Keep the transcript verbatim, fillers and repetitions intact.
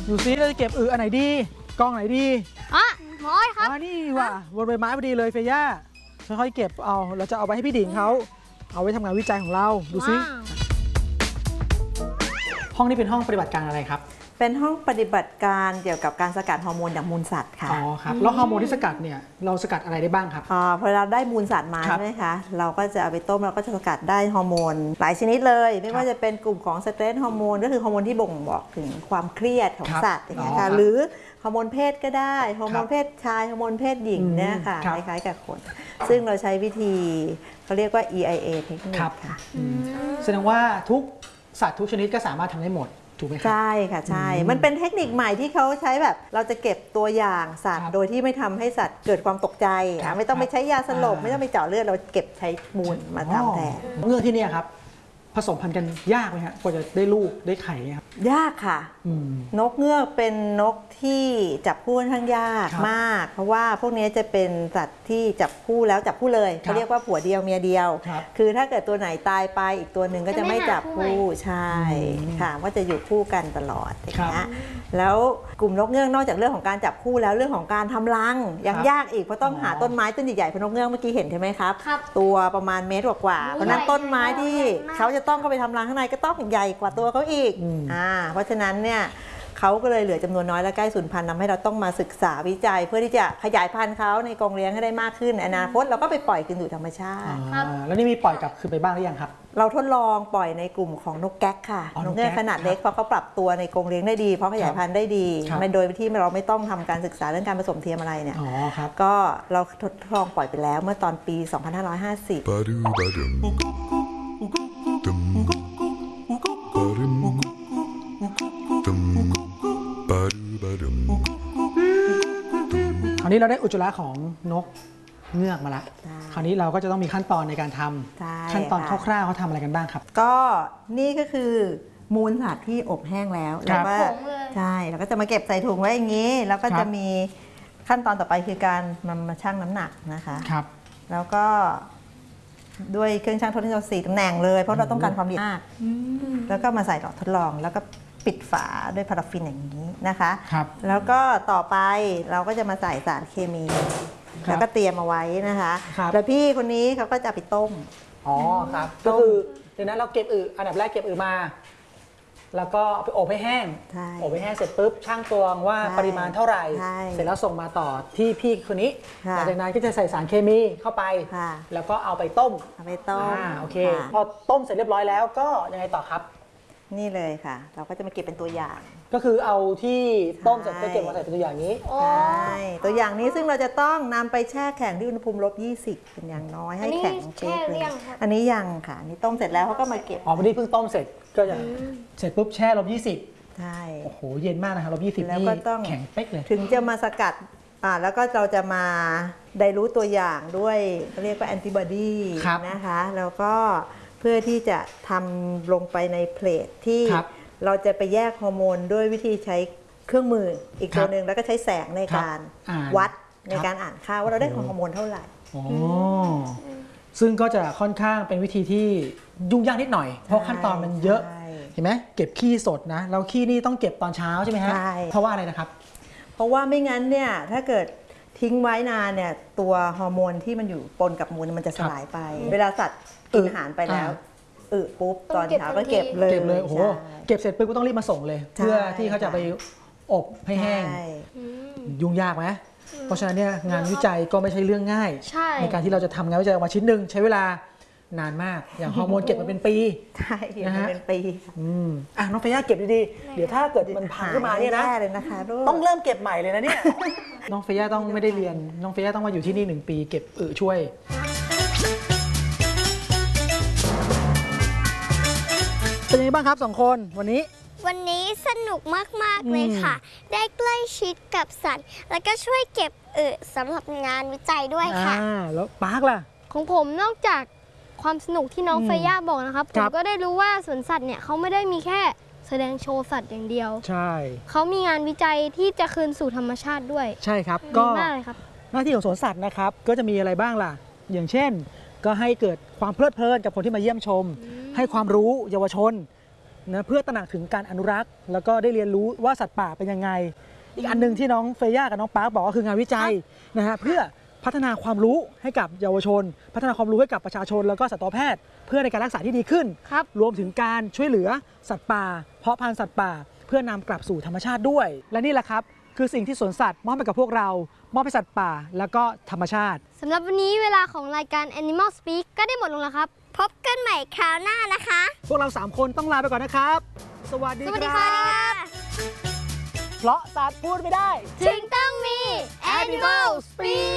ดูซิเราจะเก็บอึอันไหนดีกองไหนดีอ่ะหมอยครับอ่านี่ว่ะบนใบไม้พอดีเลยเฟย่าค่อยๆเก็บเอาเราจะเอาไปให้พี่ดิ่งเขาเอาไว้ทำงานวิจัยของเราดูซิห้องนี้เป็นห้องปฏิบัติการอะไรครับเป็นห้องปฏิบัติการเกี่ยวกับการสกัดฮอร์โมนจากมูลสัตว์ค่ะอ๋อครับแล้วฮอร์โมนที่สกัดเนี่ยเราสกัดอะไรได้บ้างครับอ๋อพอเราได้มูลสัตว์มาใช่ไหมคะเราก็จะเอาไปต้มเราก็จะสกัดได้ฮอร์โมนหลายชนิดเลยไม่ว่าจะเป็นกลุ่มของสเตรสฮอร์โมนก็คือฮอร์โมนที่บ่งบอกถึงความเครียดของสัตว์อย่างเงี้ยค่ะหรือฮอร์โมนเพศก็ได้ฮอร์โมนเพศชายฮอร์โมนเพศหญิงเนี่ยค่ะคล้ายๆกับคนซึ่งเราใช้วิธีเขาเรียกว่า อี ไอ เอ เทคนิคค่ะแสดงว่าทุกสัตว์ทุกชนิดก็สามารถทำได้หมดถูกไหมครับใช่ค่ะใช่มันเป็นเทคนิคใหม่ที่เขาใช้แบบเราจะเก็บตัวอย่างสัตว์โดยที่ไม่ทำให้สัตว์เกิดความตกใจไม่ต้องไปใช้ยาสลบไม่ต้องไปเจาะเลือดเราเก็บใช้มูลมาทำแทนเงื่อนที่นี่ครับผสมพันธุ์กันยากไหมครับกว่าจะได้ลูกได้ไข่ครับยากค่ะนกเงือกเป็นนกที่จับคู่ค่อนข้างยากมากเพราะว่าพวกนี้จะเป็นสัตว์ที่จับคู่แล้วจับคู่เลยเขาเรียกว่าผัวเดียวเมียเดียวคือถ้าเกิดตัวไหนตายไปอีกตัวหนึ่งก็จะไม่จับคู่ใช่ค่ะก็จะอยู่คู่กันตลอดอย่างเงี้ยแล้วกลุ่มนกเงือกนอกจากเรื่องของการจับคู่แล้วเรื่องของการทำรังยังยากอีกเพราะต้องหาต้นไม้ต้นใหญ่ๆเพราะนกเงือกเมื่อกี้เห็นใช่ไหมครับตัวประมาณเมตรกว่าเพราะนั้นต้นไม้ที่เขาจะต้องเข้าไปทำรังข้างในก็ต้องใหญ่กว่าตัวเขาอีกอ่าเพราะฉะนั้นเนี่ยเขาก็เลยเหลือจำนวนน้อยและใกล้สูญพันธุ์ทำให้เราต้องมาศึกษาวิจัยเพื่อที่จะขยายพันธุ์เขาในกรงเลี้ยงให้ได้มากขึ้นอนาคตเราก็ไปปล่อยคืนสู่ธรรมชาติแล้วนี่มีปล่อยกลับคืนไปบ้างหรือยังครับเราทดลองปล่อยในกลุ่มของนกแก๊กค่ะนกเงือกขนาดเล็กเพราะเขาปรับตัวในกรงเลี้ยงได้ดีเพราะขยายพันธุ์ได้ดีไม่โดยที่เราไม่ต้องทำการศึกษาเรื่องการผสมเทียมอะไรเนี่ยก็เราทดลองปล่อยไปแล้วเมื่อตอนปีสองพันห้าร้อยห้าสิบคราวนี้เราได้อุจจาระของนกเงือกมาแล้วคราวนี้เราก็จะต้องมีขั้นตอนในการทำขั้นตอนคร่าวๆเขาทำอะไรกันบ้างครับก็นี่ก็คือมูลสัตว์ที่อบแห้งแล้วแล้วก็ใช่เราก็จะมาเก็บใส่ถุงไว้อย่างนี้แล้วก็จะมีขั้นตอนต่อไปคือการมามาชั่งน้ำหนักนะคะครับแล้วก็ด้วยเครื่องชั่งทดลองสี่ตำแหน่งเลยเพราะเราต้องการความละเอียดมากแล้วก็มาใส่หลอดทดลองแล้วก็ปิดฝาด้วยพาราฟินอย่างนี้นะคะแล้วก็ต่อไปเราก็จะมาใส่สารเคมีแล้วก็เตรียมเอาไว้นะคะแล้วพี่คนนี้เขาก็จะไปต้มอ๋อครับก็คือดังนั้นเราเก็บอึอันดับแรกเก็บอึมาแล้วก็ไปอบให้แห้งอบให้แห้งเสร็จปุ๊บช่างตวงว่าปริมาณเท่าไหร่เสร็จแล้วส่งมาต่อที่พี่คนนี้หลังจากนั้นก็จะใส่สารเคมีเข้าไปแล้วก็เอาไปต้มเอาไปต้มโอเคพอต้มเสร็จเรียบร้อยแล้วก็ยังไงต่อครับนี่เลยค่ะเราก็จะมาเก็บเป็นตัวอย่างก็คือเอาที่ต้มเสร็จก็เก็บมาใส่เป็นตัวอย่างนี้ใช่ตัวอย่างนี้ซึ่งเราจะต้องนำไปแช่แข็งที่อุณหภูมิลบยี่สิบเป็นอย่างน้อยให้แข็งเป๊ะเลยอันนี้ยังค่ะนี่ต้มเสร็จแล้วเขาก็มาเก็บอ๋อวันนี้เพิ่งต้มเสร็จก็จะเสร็จปุ๊บแช่ลบยี่สิบใช่โอ้โหเย็นมากนะครับลบยี่สิบนี่แข็งเป๊กเลยถึงจะมาสกัดอ่าแล้วก็เราจะมาได้รู้ตัวอย่างด้วยเรียกว่าแอนติบอดีนะคะแล้วก็เพื่อที่จะทำลงไปในเพลทที่เราจะไปแยกฮอร์โมนด้วยวิธีใช้เครื่องมืออีกตัวหนึ่งแล้วก็ใช้แสงในการวัดในการอ่านค่าว่าเราได้ฮอร์โมนเท่าไหร่ซึ่งก็จะค่อนข้างเป็นวิธีที่ยุ่งยากนิดหน่อยเพราะขั้นตอนมันเยอะเห็นไหมเก็บขี้สดนะเราขี้นี่ต้องเก็บตอนเช้าใช่ไหมฮะเพราะว่าอะไรนะครับเพราะว่าไม่งั้นเนี่ยถ้าเกิดทิ้งไว้นานเนี่ยตัวฮอร์โมนที่มันอยู่ปนกับมูลมันจะสลายไปเวลาสัตว์กินอาหารไปแล้วอึปุ๊บตอนเช้าก็เก็บเลยเก็บเลยโอ้โหเก็บเสร็จปุ๊บก็ต้องรีบมาส่งเลยเพื่อที่เขาจะไปอบให้แห้งยุ่งยากไหมเพราะฉะนั้นเนี่ยงานวิจัยก็ไม่ใช่เรื่องง่ายในการที่เราจะทำงานวิจัยออกมาชิ้นหนึ่งใช้เวลานานมากอย่างฮอร์โมนเก็บมาเป็นปีใช่นะฮะเป็นปีอืมอ่ะน้องเฟย่าเก็บดีๆเดี๋ยวถ้าเกิดมันพังขึ้นมาเนี่ยนะต้องเริ่มเก็บใหม่เลยนะเนี่ยน้องเฟย่าต้องไม่ได้เรียนน้องเฟย่าต้องมาอยู่ที่นี่หนึ่งปีเก็บอึช่วยเป็นยังไงบ้างครับสองคนวันนี้วันนี้สนุกมากๆเลยค่ะได้ใกล้ชิดกับสัตว์แล้วก็ช่วยเก็บอึสำหรับงานวิจัยด้วยค่ะแล้วปาร์คล่ะของผมนอกจากความสนุกที่น้องเฟย่าบอกนะครับผมก็ได้รู้ว่าสวนสัตว์เนี่ยเขาไม่ได้มีแค่แสดงโชว์สัตว์อย่างเดียวใช่เขามีงานวิจัยที่จะคืนสู่ธรรมชาติด้วยใช่ครับก็หน้าที่ของสวนสัตว์นะครับก็จะมีอะไรบ้างล่ะอย่างเช่นก็ให้เกิดความเพลิดเพลินกับคนที่มาเยี่ยมชมให้ความรู้เยาวชนนะเพื่อตระหนักถึงการอนุรักษ์ แล้วก็ได้เรียนรู้ว่าสัตว์ป่าเป็นยังไงอีกอันหนึงที่น้องเฟย่ากับน้องปาร์คบอกก็คืองานวิจัยนะฮะเพื่อพัฒนาความรู้ให้กับเยาวชน พัฒนาความรู้ให้กับประชาชนแล้วก็สัตวแพทย์เพื่อในการรักษาที่ดีขึ้น รวมถึงการช่วยเหลือสัตว์ป่าเพาะพันธุ์สัตว์ป่าเพื่อนำกลับสู่ธรรมชาติด้วยและนี่แหละครับคือสิ่งที่สวนสัตว์มอบให้กับพวกเรามอบให้สัตว์ป่าแล้วก็ธรรมชาติสำหรับวันนี้เวลาของรายการ Animal Speak ก็ได้หมดลงแล้วครับพบกันใหม่คราวหน้านะคะพวกเราสามคนต้องลาไปก่อนนะครับสวัสดีสวัสดีคครัรับ เพราะสัตว์พูดไม่ได้ถึงต้องมี Animal Speak